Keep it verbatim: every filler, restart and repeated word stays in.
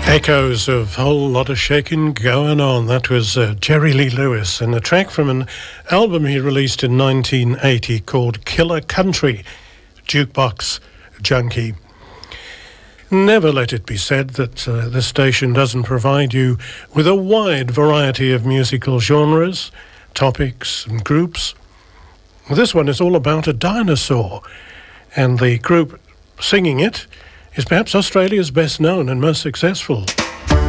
Echoes of a whole lot of shaking going on. That was uh, Jerry Lee Lewis, and a track from an album he released in nineteen eighty called Killer Country, Jukebox Junkie. Never let it be said that uh, this station doesn't provide you with a wide variety of musical genres, topics and groups. This one is all about a dinosaur, and the group singing it is perhaps Australia's best known and most successful.